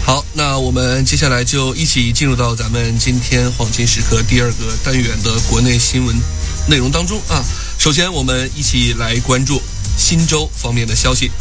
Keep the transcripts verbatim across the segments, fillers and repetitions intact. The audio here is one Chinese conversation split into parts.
好，那我们接下来就一起进入到咱们今天黄金时刻第二个单元的国内新闻内容当中啊。首先，我们一起来关注新州方面的消息。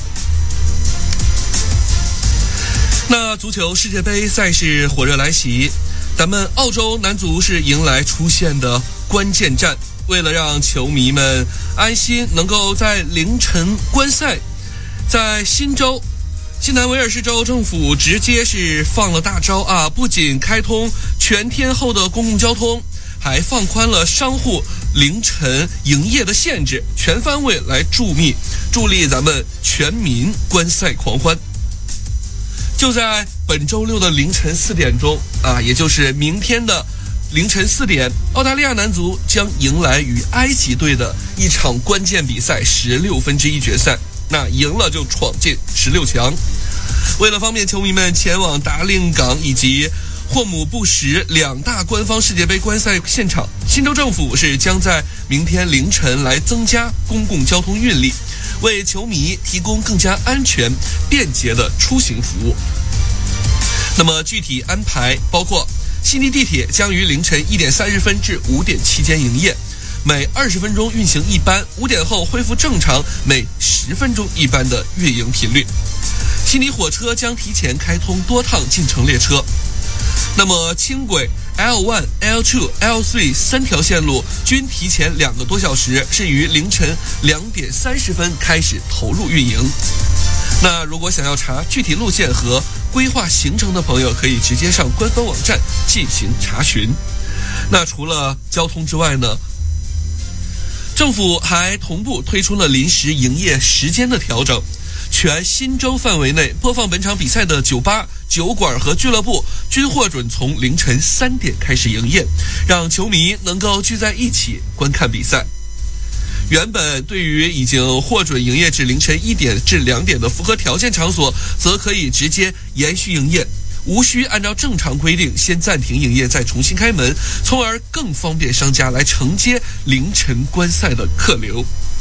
那足球世界杯赛事火热来袭，咱们澳洲男足是迎来出现的关键战。为了让球迷们安心能够在凌晨观赛，在新州新南威尔士州政府直接是放了大招啊！不仅开通全天候的公共交通，还放宽了商户凌晨营业的限制，全方位来助力助力咱们全民观赛狂欢。就在本周六的凌晨四点钟啊，也就是明天的凌晨四点，澳大利亚男足将迎来与埃及队的一场关键比赛，十六分之一决赛。那赢了就闯进十六强。为了方便球迷们前往达令港以及霍姆布什两大官方世界杯观赛现场，新州政府是将在明天凌晨来增加公共交通运力，为球迷提供更加安全便捷的出行服务。那么具体安排包括，悉尼地铁将于凌晨一点三十分至五点期间营业，每二十分钟运行一班，五点后恢复正常每十分钟一班的运营频率。悉尼火车将提前开通多趟进城列车。那么轻轨 L 一、L 二、L 三 三条线路均提前两个多小时，是于凌晨两点三十分开始投入运营。那如果想要查具体路线和规划行程的朋友，可以直接上官方网站进行查询。那除了交通之外呢，政府还同步推出了临时营业时间的调整，全新州范围内播放本场比赛的酒吧、酒馆和俱乐部均获准从凌晨三点开始营业，让球迷能够聚在一起观看比赛。原本对于已经获准营业至凌晨一点至两点的符合条件场所，则可以直接延续营业，无需按照正常规定先暂停营业再重新开门，从而更方便商家来承接凌晨观赛的客流。